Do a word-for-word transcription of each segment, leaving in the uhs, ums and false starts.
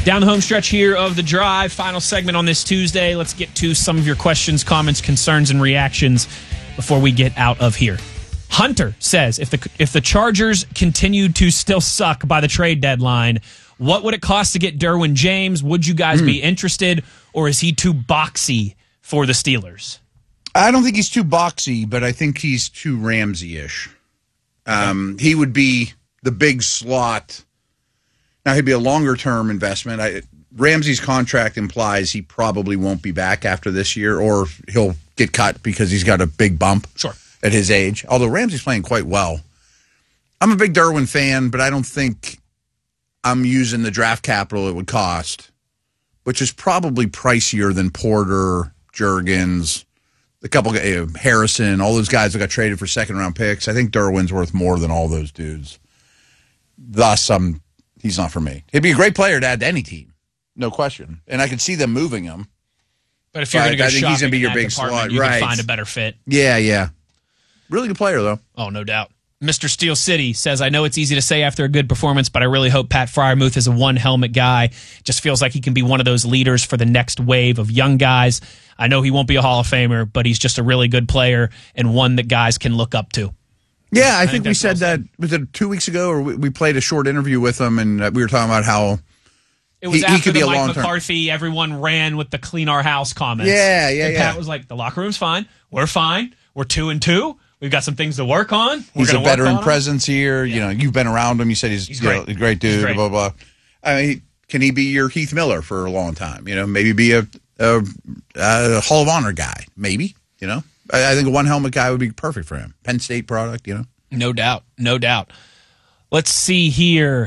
Down the home stretch here of the drive, final segment on this Tuesday. Let's get to some of your questions, comments, concerns, and reactions before we get out of here. Hunter says, if the if the Chargers continued to still suck by the trade deadline, what would it cost to get Derwin James? Would you guys mm. be interested, or is he too boxy for the Steelers? I don't think he's too boxy, but I think he's too Ramsey-ish. Um, he would be the big slot. Now, he'd be a longer-term investment. I, Ramsey's contract implies he probably won't be back after this year, or he'll get cut because he's got a big bump sure. at his age, although Ramsey's playing quite well. I'm a big Derwin fan, but I don't think I'm using the draft capital it would cost, which is probably pricier than Porter, Juergens, a couple uh, Harrison, all those guys that got traded for second-round picks. I think Derwin's worth more than all those dudes. Thus, um, he's not for me. He'd be a great player to add to any team, no question. And I could see them moving him. But if you're going to go I think he's shopping gonna be in your that big department, slot, you right? can find a better fit. Yeah, yeah. Really good player, though. Oh, no doubt. Mister Steel City says, I know it's easy to say after a good performance, but I really hope Pat Freiermuth is a one-helmet guy. Just feels like he can be one of those leaders for the next wave of young guys. I know he won't be a Hall of Famer, but he's just a really good player and one that guys can look up to. Yeah, I, I think, think we well said that, was it two weeks ago, or we, we played a short interview with him, and we were talking about how it was he, after he could the be a Mike long-term. McCarthy, everyone ran with the clean our house comments. Yeah, yeah, and yeah. Pat was like, the locker room's fine. We're fine. We're two and two. We've got some things to work on. We're he's a work veteran on presence here. Yeah. You know, you've been around him. You said he's, he's you great. know, a great dude, great. blah, blah, blah. I mean, can he be your Heath Miller for a long time? You know, maybe be a, a, a Hall of Honor guy, maybe, you know. I, I think a one-helmet guy would be perfect for him. Penn State product, you know. No doubt. No doubt. Let's see here.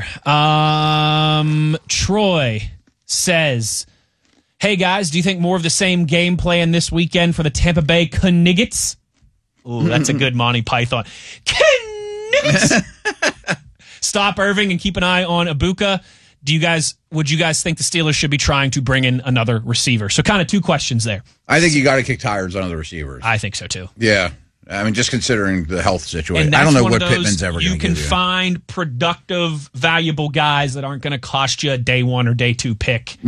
Um, Troy says, hey, guys, do you think more of the same game plan this weekend for the Tampa Bay Kniggets? Ooh, that's a good Monty Python. Kniggets! Stop Irving and keep an eye on Ibuka. Do you guys, would you guys think the Steelers should be trying to bring in another receiver? So kind of two questions there. I think you got to kick tires on other receivers. I think so, too. Yeah. I mean, just considering the health situation. And I don't know what those, Pittman's ever going to You can give you. find productive, valuable guys that aren't going to cost you a day one or day two pick.